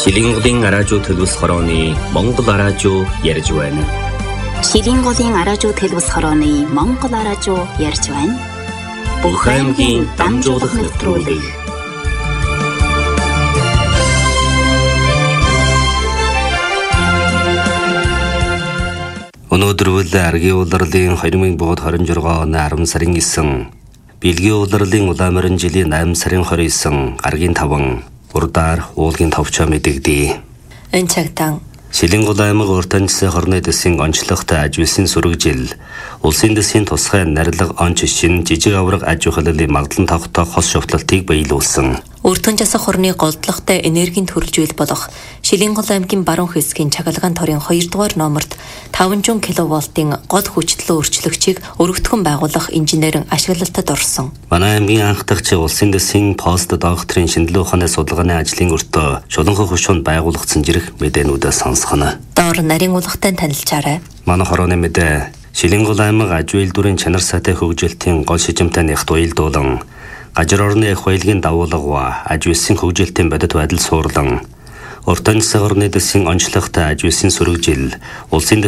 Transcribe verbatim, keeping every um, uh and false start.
Шилинголын араажуу төлөвс хорооны Монгол араажуу ярьж байна. Шилинголын араажуу төлөвс хорооны Монгол араажуу ярьж байна. Бүх аймгийн дамжуулах нэвтрүүлэг. Өнөөдөр үл аргийн улирлын хоёр мың двадцать шесть оны арван сарын девять, Бэлгийн улирлын улаамарын жилийн восемь сарын двадцать девять гаргийн таван урдаар уулгийн товчоо мэдэгдээ. Энэ цагтаа Шилингол аймаг уртан засгийн хорны дэсийн онцлогтой ажвилсын сүрэгжил, улсын дэсийн тусгай нарилга онц шин жижиг авраг аж ахуйлын магадлан тогтоох хос шовтлолтыг баялуулсан. Уртан засгийн хорны голдлогтой энергийн төрөлжүүл болох Шилингол аймгийн баруун хэсгийн Чагалгаан торын хоёр дугаар номерт таван киловолтын гол хүчтэй өөрчлөгчийг өргөтгөн байгуулах инженерийн ашиглалтад орсон. Манай аймгийн анх дахь улсын дэсийн пост докторийн шинжилгээ ухааны судалгааны ажлын өртөө шуланхан хөшөөнд байгуулагдсан зэрэг мэдээнүүдээ сонсгоно. Доор нарийн улгатай танилцаарай. Манай хорооны мэдээ Шилингол аймаг аж үйлдвэрийн чанар сайтай хөгжилтийн гол шижимтэй нэгт уялдуулан гажир орны эх баялагын давуулга аж үйлсийн хөгжилтийн бодит байдал суурлан уртан засгийн хорны дэсийн онцлогтой аж үйлсийн сүрэгжил улсын